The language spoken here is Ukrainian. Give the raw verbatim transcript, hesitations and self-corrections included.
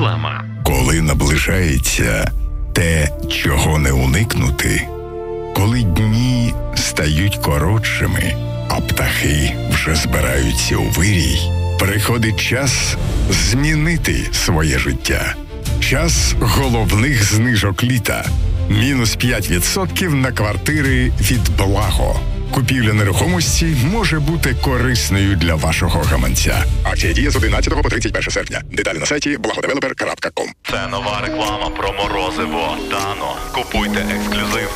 реклама. Коли наближається те, чого не уникнути, коли дні стають коротшими, а птахи вже збираються у вирій, приходить час змінити своє життя. Час головних знижок літа. Мінус п'ять відсотків на квартири від Благо. Купівля нерухомості може бути корисною для вашого гаманця. Акція діє з одинадцятого по тридцять перше серпня. Деталі на сайті благодевелопер крапка ком. Це нова реклама про морозиво Дано. Купуйте ексклюзивне